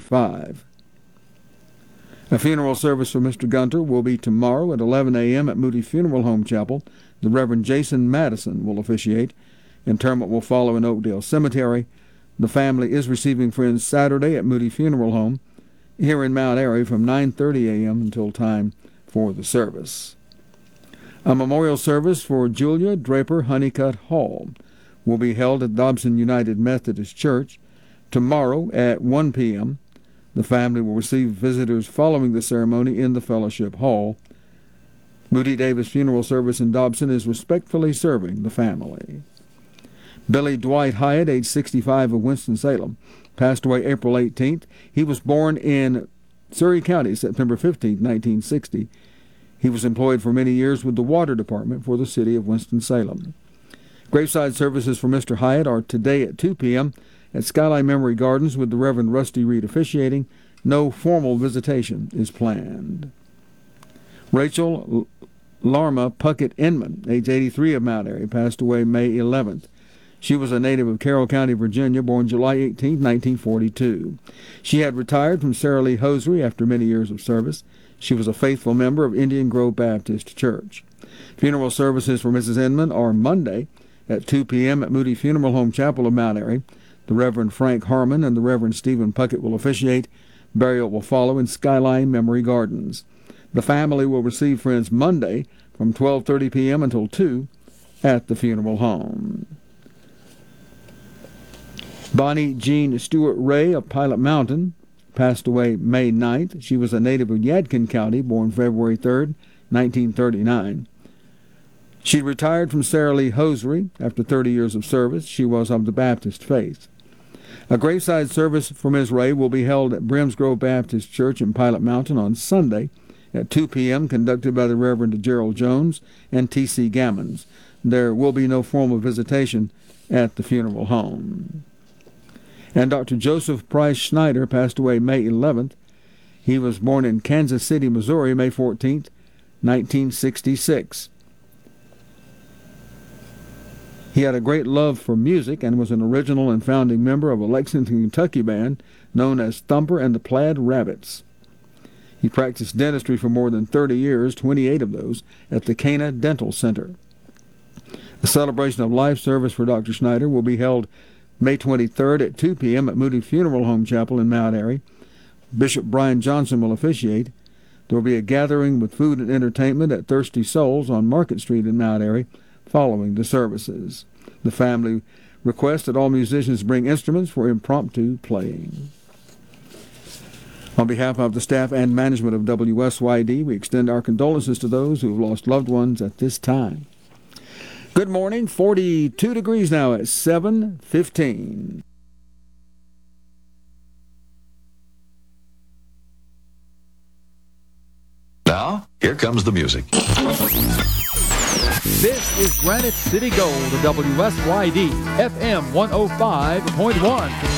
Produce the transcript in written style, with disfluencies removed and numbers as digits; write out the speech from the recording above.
5. A funeral service for Mr. Gunter will be tomorrow at 11 a.m. at Moody Funeral Home Chapel. The Reverend Jason Madison will officiate. Interment will follow in Oakdale Cemetery. The family is receiving friends Saturday at Moody Funeral Home here in Mount Airy from 9:30 a.m. until time for the service. A memorial service for Julia Draper Honeycutt Hall will be held at Dobson United Methodist Church tomorrow at 1 p.m. The family will receive visitors following the ceremony in the Fellowship Hall. Moody Davis Funeral Service in Dobson is respectfully serving the family. Billy Dwight Hyatt, age 65, of Winston-Salem, passed away April 18th. He was born in Surrey County, September 15, 1960. He was employed for many years with the Water Department for the city of Winston-Salem. Graveside services for Mr. Hyatt are today at 2 p.m. at Skyline Memory Gardens with the Reverend Rusty Reed officiating. No formal visitation is planned. Rachel Larma Puckett Inman, age 83, of Mount Airy, passed away May 11th. She was a native of Carroll County, Virginia, born July 18, 1942. She had retired from Sara Lee Hosiery after many years of service. She was a faithful member of Indian Grove Baptist Church. Funeral services for Mrs. Inman are Monday at 2 p.m. at Moody Funeral Home Chapel of Mount Airy. The Reverend Frank Harmon and the Reverend Stephen Puckett will officiate. Burial will follow in Skyline Memory Gardens. The family will receive friends Monday from 12:30 p.m. until 2 at the funeral home. Bonnie Jean Stewart Ray of Pilot Mountain passed away May 9th. She was a native of Yadkin County, born February 3rd, 1939. She retired from Sara Lee Hosiery after 30 years of service. She was of the Baptist faith. A graveside service for Ms. Ray will be held at Brimsgrove Baptist Church in Pilot Mountain on Sunday at 2 p.m., conducted by the Reverend Gerald Jones and T.C. Gammons. There will be no formal visitation at the funeral home. And Dr. Joseph Price Schneider passed away May 11th. He was born in Kansas City, Missouri, May 14th, 1966. He had a great love for music and was an original and founding member of a Lexington, Kentucky band known as Thumper and the Plaid Rabbits. He practiced dentistry for more than 30 years, 28 of those at the Cana Dental Center. A celebration of life service for Dr. Schneider will be held May 23rd at 2 p.m. at Moody Funeral Home Chapel in Mount Airy. Bishop Brian Johnson will officiate. There will be a gathering with food and entertainment at Thirsty Souls on Market Street in Mount Airy following the services. The family requests that all musicians bring instruments for impromptu playing. On behalf of the staff and management of WSYD, we extend our condolences to those who have lost loved ones at this time. Good morning, 42 degrees now at 7:15. Now, here comes the music. This is Granite City Gold, WSYD, FM 105.1.